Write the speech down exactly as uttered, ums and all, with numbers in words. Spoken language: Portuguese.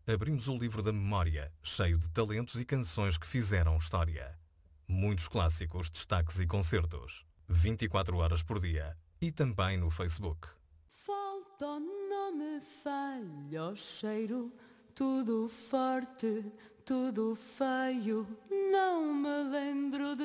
abrimos o livro da memória, cheio de talentos e canções que fizeram história. Muitos clássicos, destaques e concertos. vinte e quatro horas por dia. E também no Facebook. Falta, não me falha o cheiro, tudo forte, tudo feio, não me lembro de